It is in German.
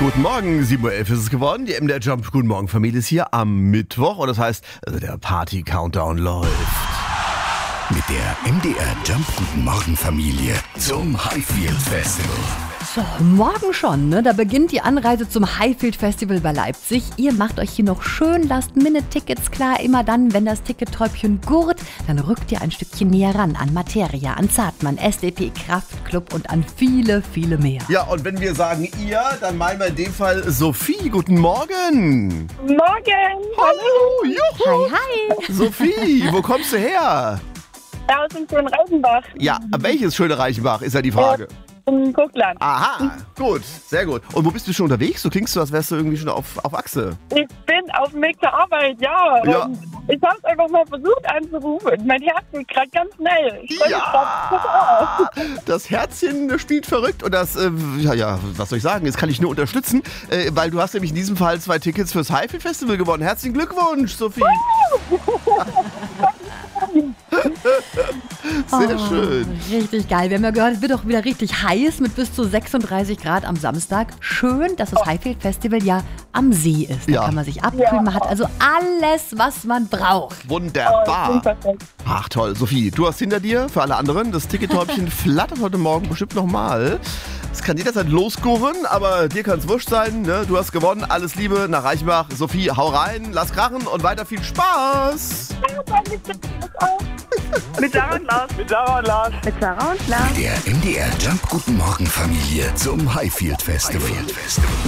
Guten Morgen, 7:11 Uhr ist es geworden. Die MDR Jump Guten Morgen Familie ist hier am Mittwoch und das heißt, der Party-Countdown läuft. Mit der MDR Jump Guten Morgen Familie zum Highfield Festival. So, morgen schon, ne? Da beginnt die Anreise zum Highfield Festival bei Leipzig. Ihr macht euch hier noch schön Last-Minute-Tickets klar. Immer dann, wenn das Tickettäubchen gurrt, dann rückt ihr ein Stückchen näher ran an Materia, an Zartmann, SDP, Kraftklub und an viele, viele mehr. Ja, und wenn wir sagen ihr, dann meinen wir in dem Fall Sophie. Guten Morgen. Morgen! Hallo, juhu. Hi, hi! Sophie, wo kommst du her? Ja, aus dem schönen Reichenbach. Ja, welches schöne Reichenbach, ist ja die Frage. Im Guckland. Aha, gut, sehr gut. Und wo bist du schon unterwegs? Du klingst so, als wärst du irgendwie schon auf Achse. Ich bin auf dem Weg zur Arbeit, ja. Ja. Und ich habe es einfach mal versucht anzurufen. Mein Herz geht gerade ganz schnell. Ich freue mich Ja, grad. das Herzchen spielt verrückt und das, was soll ich sagen, das kann ich nur unterstützen, weil du hast nämlich in diesem Fall 2 Tickets fürs Highfield Festival gewonnen. Herzlichen Glückwunsch, Sophie. Sehr schön. Richtig geil. Wir haben ja gehört, es wird auch wieder richtig heiß mit bis zu 36 Grad am Samstag. Schön, dass das Highfield Festival ja am See ist. Da Ja. kann man sich abkühlen. Man hat also alles, was man braucht. Wunderbar. Perfekt. Ach toll, Sophie, du hast hinter dir, für alle anderen, das Tickettäubchen flattert heute Morgen bestimmt nochmal. Es kann jederzeit losgurren, aber dir kann es wurscht sein, ne? Du hast gewonnen, alles Liebe nach Reichenbach. Sophie, hau rein, lass krachen und weiter viel Spaß. Mit Sarah und Lars. Mit der MDR Jump Guten Morgen Familie zum Highfield Festival.